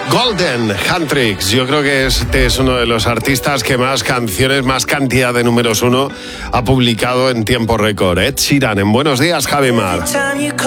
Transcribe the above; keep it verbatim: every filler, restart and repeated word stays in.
Golden Handtricks. Yo creo que este es uno de los artistas que más canciones, más cantidad de números uno ha publicado en tiempo récord. Ed Sheeran, en Buenos Días, Javi Mar.